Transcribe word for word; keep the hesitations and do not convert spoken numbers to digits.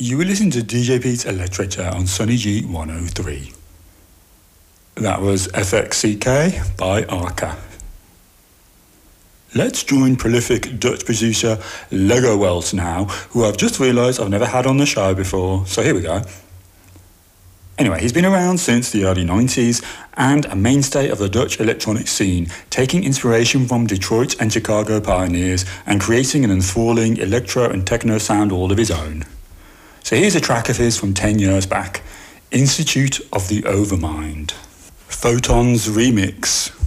You were listening to D J Pete's Electric on Sunny G one oh three. That was F X C K by Arca. Let's join prolific Dutch producer Lego Welts now, who I've just realised I've never had on the show before, so here we go. Anyway, he's been around since the early nineties and a mainstay of the Dutch electronic scene, taking inspiration from Detroit and Chicago pioneers and creating an enthralling electro and techno sound all of his own. So here's a track of his from ten years back, Institute of the Overmind. Photons Remix.